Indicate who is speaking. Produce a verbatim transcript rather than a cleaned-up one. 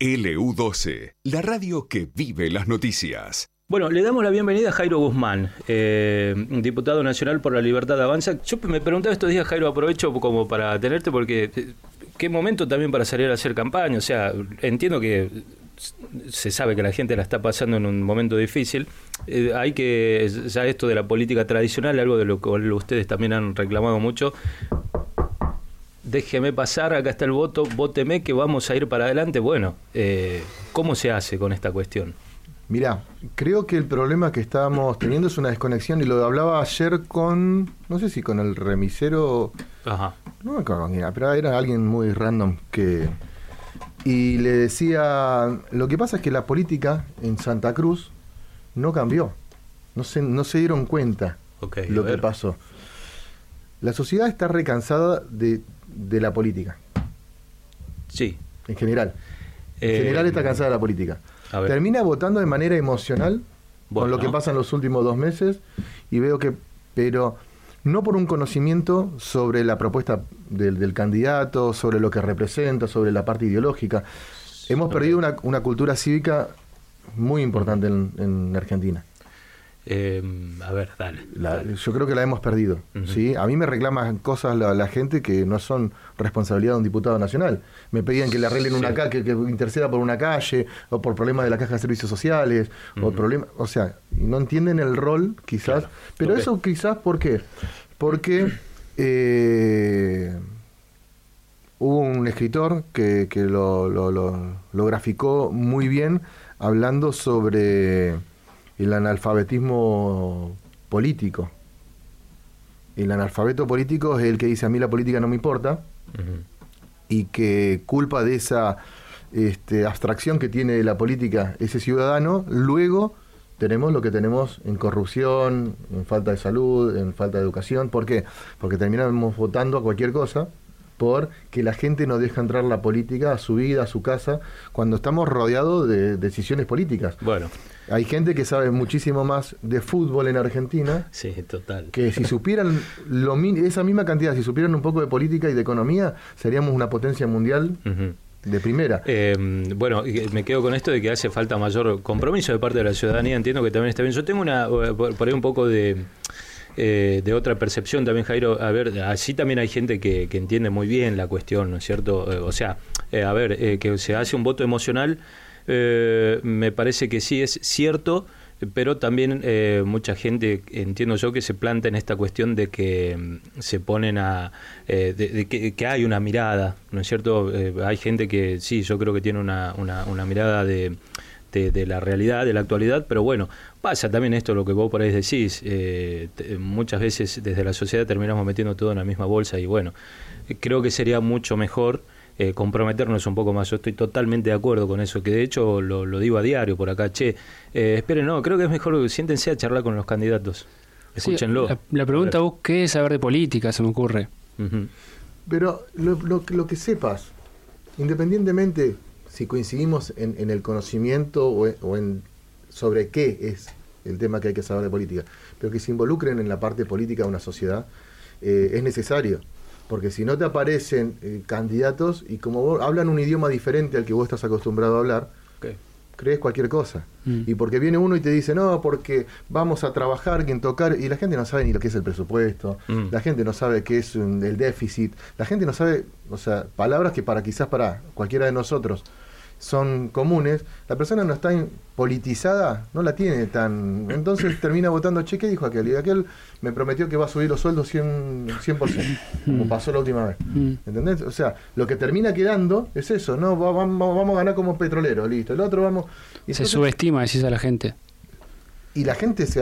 Speaker 1: L U doce, la radio que vive las noticias.
Speaker 2: Bueno, le damos la bienvenida a Jairo Guzmán, eh, diputado nacional por la Libertad Avanza. Yo me preguntaba estos días, Jairo, aprovecho como para tenerte porque eh, qué momento también para salir a hacer campaña. O sea, entiendo que se sabe que la gente la está pasando en un momento difícil. Eh, hay que, ya esto de la política tradicional, algo de lo que ustedes también han reclamado mucho. Déjeme pasar, acá está el voto, vóteme que vamos a ir para adelante. Bueno, eh, ¿cómo se hace con esta cuestión?
Speaker 3: Mirá, creo que el problema que estábamos teniendo es una desconexión, y lo hablaba ayer con, no sé si con el remisero,
Speaker 2: Ajá.
Speaker 3: no me acuerdo quién era, pero era alguien muy random que... Y le decía, lo que pasa es que la política en Santa Cruz no cambió, no se, no se dieron cuenta
Speaker 2: Okay,
Speaker 3: lo que pasó. La sociedad está recansada de, de la política.
Speaker 2: Sí.
Speaker 3: En general. En
Speaker 2: Eh,
Speaker 3: general está cansada de la política. Termina votando de manera emocional, bueno, con lo que pasa en los últimos dos meses, y veo que, pero no por un conocimiento sobre la propuesta del, del candidato, sobre lo que representa, sobre la parte ideológica. Hemos okay. perdido una, una cultura cívica muy importante en, en Argentina.
Speaker 2: Eh, a ver, dale,
Speaker 3: la,
Speaker 2: dale.
Speaker 3: Yo creo que la hemos perdido. Uh-huh. ¿Sí? A mí me reclaman cosas la, la gente que no son responsabilidad de un diputado nacional. Me pedían que le arreglen sí. una calle, que, que interceda por una calle, o por problemas de la caja de servicios sociales, uh-huh. o problemas, o sea, no entienden el rol, quizás. Claro. Pero okay. eso quizás, ¿por qué? Porque eh, hubo un escritor que, que lo, lo, lo, lo graficó muy bien, hablando sobre el analfabetismo político. El analfabeto político es el que dice: a mí la política no me importa, uh-huh. y que culpa de esa este, abstracción que tiene la política ese ciudadano, luego tenemos lo que tenemos en corrupción, en falta de salud, en falta de educación. ¿Por qué? Porque terminamos votando a cualquier cosa, porque la gente no deja entrar la política a su vida, a su casa, cuando estamos rodeados de decisiones políticas.
Speaker 2: Bueno.
Speaker 3: Hay gente que sabe muchísimo más de fútbol en Argentina.
Speaker 2: Sí, total.
Speaker 3: Que si supieran lo, esa misma cantidad, si supieran un poco de política y de economía, seríamos una potencia mundial uh-huh. de primera.
Speaker 2: Eh, bueno, me quedo con esto de que hace falta mayor compromiso de parte de la ciudadanía. Entiendo que también está bien. Yo tengo una por ahí un poco de... Eh, de otra percepción también, Jairo. A ver, así también hay gente que, que entiende muy bien la cuestión, ¿no es cierto? Eh, o sea, eh, a ver, eh, que se hace un voto emocional, eh, me parece que sí es cierto, pero también eh, mucha gente, entiendo yo, que se planta en esta cuestión de que mm, se ponen a... Eh, de, de que, que hay una mirada, ¿no es cierto? Eh, hay gente que sí, yo creo que tiene una, una, una mirada de... De, de la realidad, de la actualidad, pero bueno, pasa también esto, lo que vos por ahí decís, eh, te, muchas veces desde la sociedad terminamos metiendo todo en la misma bolsa, y bueno, creo que sería mucho mejor eh, comprometernos un poco más. Yo estoy totalmente de acuerdo con eso, que de hecho lo, lo digo a diario por acá, che, eh, esperen, no, creo que es mejor, siéntense a charlar con los candidatos, escúchenlo.
Speaker 4: Sí, la, la pregunta vos, ¿qué es saber de política? Se me ocurre.
Speaker 3: Uh-huh. Pero lo, lo, lo que sepas, independientemente si coincidimos en, en el conocimiento o en, o en sobre qué es el tema que hay que saber de política, pero que se involucren en la parte política de una sociedad, eh, es necesario, porque si no te aparecen eh, candidatos y como vos hablan un idioma diferente al que vos estás acostumbrado a hablar, okay. crees cualquier cosa. Mm. Y porque viene uno y te dice, no, porque vamos a trabajar, que en tocar, y la gente no sabe ni lo que es el presupuesto, mm. la gente no sabe qué es un, el déficit, la gente no sabe, o sea, palabras que para quizás para cualquiera de nosotros son comunes, la persona no está politizada, no la tiene tan... Entonces termina votando, che, ¿qué dijo aquel? Y aquel me prometió que va a subir los sueldos cien por ciento, como pasó la última vez. ¿Entendés? O sea, lo que termina quedando es eso, ¿no? Vamos, vamos a ganar como petroleros, listo. El otro vamos...
Speaker 4: Y se entonces, subestima, decís a la gente.
Speaker 3: Y la gente se